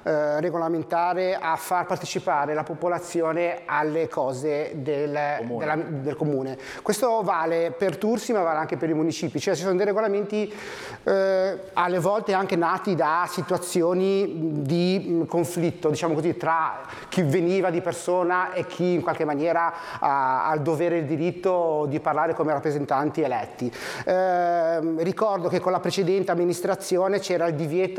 regolamentare a far partecipare la popolazione alle cose del comune. Questo vale per Tursi ma vale anche per i municipi, cioè ci sono dei regolamenti alle volte anche nati da situazioni di conflitto, diciamo così, tra chi veniva di persona e chi in qualche maniera ha il dovere e il diritto di parlare come rappresentanti eletti. Ricordo che con la precedente amministrazione c'era il divieto